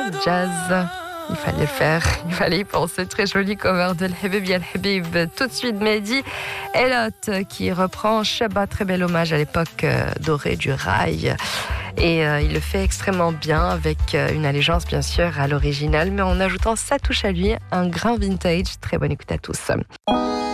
jazz. Il fallait le faire, il fallait y penser. Très joli cover de L'Habib Ya Habib. Tout de suite, Mehdi Elot qui reprend Shabbat. Très bel hommage à l'époque dorée du rail. Et il le fait extrêmement bien avec une allégeance bien sûr à l'original, mais en ajoutant sa touche à lui, un grain vintage. Très bonne écoute à tous.